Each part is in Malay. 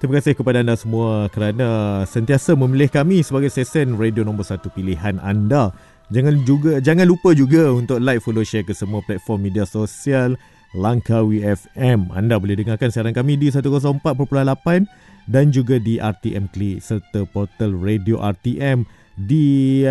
Terima kasih kepada anda semua kerana sentiasa memilih kami sebagai stesen radio nombor 1 pilihan anda. Jangan lupa juga untuk like, follow, share ke semua platform media sosial Langkawi FM. Anda boleh dengarkan siaran kami di 104.8 dan juga di RTM Klik serta portal Radio RTM di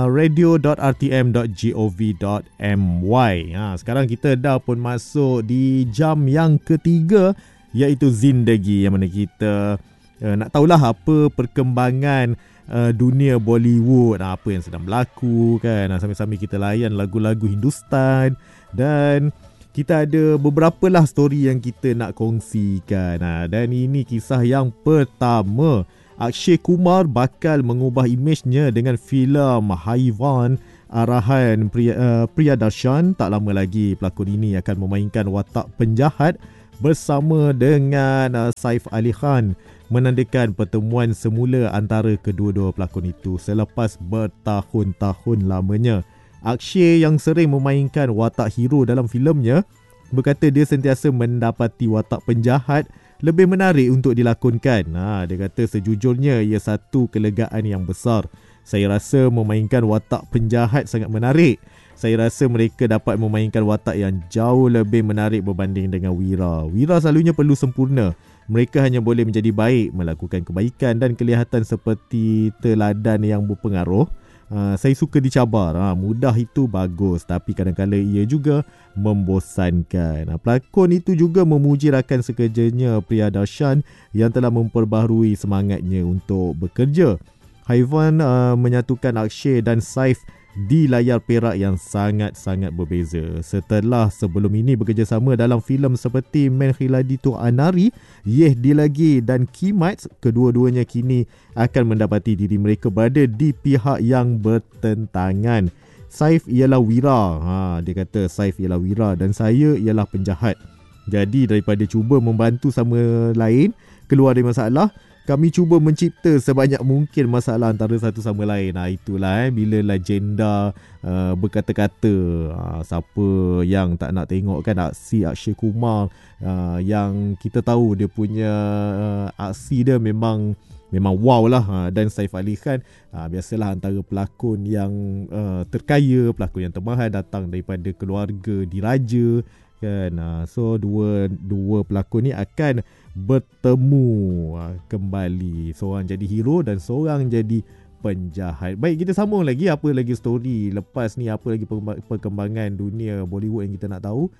radio.rtm.gov.my. Sekarang kita dah pun masuk di jam yang ketiga, iaitu Zindagi, yang mana kita nak tahulah apa perkembangan dunia Bollywood, apa yang sedang berlaku kan. Sambil-sambil kita layan lagu-lagu Hindustan, dan kita ada beberapa lah story yang kita nak kongsikan. Dan ini kisah yang pertama. Akshay Kumar bakal mengubah imejnya dengan filem Haiwan arahan Priyadarshan. Tak lama lagi pelakon ini akan memainkan watak penjahat bersama dengan Saif Ali Khan, menandakan pertemuan semula antara kedua-dua pelakon itu selepas bertahun-tahun lamanya. Akshay yang sering memainkan watak hero dalam filemnya berkata dia sentiasa mendapati watak penjahat lebih menarik untuk dilakonkan. Dia kata sejujurnya ia satu kelegaan yang besar. Saya rasa memainkan watak penjahat sangat menarik. Saya rasa mereka dapat memainkan watak yang jauh lebih menarik berbanding dengan Wira. Wira selalunya perlu sempurna. Mereka hanya boleh menjadi baik, melakukan kebaikan dan kelihatan seperti teladan yang berpengaruh. Saya suka dicabar. Mudah itu bagus, tapi kadang-kadang ia juga membosankan. Pelakon itu juga memuji rakan sekerjanya Priyadarshan yang telah memperbaharui semangatnya untuk bekerja. Haiwan menyatukan Akshay dan Saif di layar perak yang sangat-sangat berbeza. Setelah sebelum ini bekerjasama dalam filem seperti Men Khiladi Tu Anari, Yeh Dilagi dan Kimat, kedua-duanya kini akan mendapati diri mereka berada di pihak yang bertentangan. Saif ialah Wira. Dia kata Saif ialah Wira dan saya ialah penjahat. Jadi daripada cuba membantu sama lain keluar dari masalah, kami cuba mencipta sebanyak mungkin masalah antara satu sama lain. Itulah bila legenda berkata-kata. Siapa yang tak nak tengok kan aksi Akshay Kumar, yang kita tahu dia punya aksi dia memang wow lah. Dan Saif Ali Khan biasalah antara pelakon yang terkaya, pelakon yang termahal, datang daripada keluarga diraja kan. So dua pelakon ni akan bertemu kembali, seorang jadi hero dan seorang jadi penjahat. Baik, kita sambung lagi. Apa lagi story lepas ni, apa lagi perkembangan dunia Bollywood yang kita nak tahu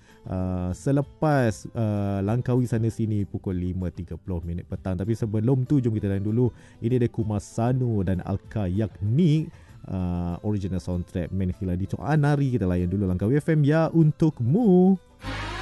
selepas Langkawi sana sini pukul 5.30 petang. Tapi sebelum tu jom kita layan dulu. Ini ada Kumar Sanu dan Alka Yagnik, original soundtrack Men Khiladi Tu Anari. Kita layan dulu Langkawi FM ya untukmu.